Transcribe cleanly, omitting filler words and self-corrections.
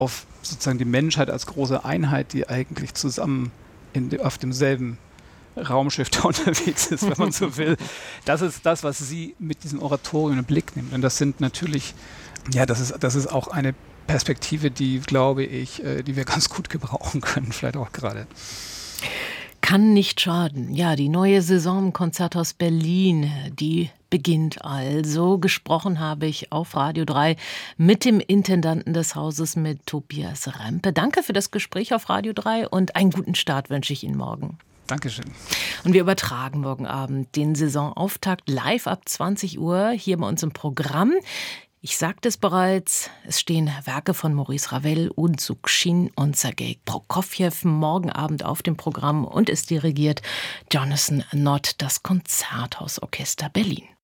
auf sozusagen die Menschheit als große Einheit, die eigentlich zusammen auf demselben Raumschiff da unterwegs ist, wenn man so will. Das ist das, was sie mit diesem Oratorium in den Blick nimmt. Und das sind natürlich, das ist auch eine Perspektive, die, glaube ich, die wir ganz gut gebrauchen können, vielleicht auch gerade. Kann nicht schaden. Ja, die neue Saison im Konzerthaus Berlin, die beginnt also. Gesprochen habe ich auf Radio 3 mit dem Intendanten des Hauses, mit Tobias Rempe. Danke für das Gespräch auf Radio 3 und einen guten Start wünsche ich Ihnen morgen. Dankeschön. Und wir übertragen morgen Abend den Saisonauftakt live ab 20 Uhr hier bei uns im Programm. Ich sagte es bereits, es stehen Werke von Maurice Ravel, Ouzouksin und Sergei Prokofjew morgen Abend auf dem Programm und es dirigiert Jonathan Nott, das Konzerthausorchester Berlin.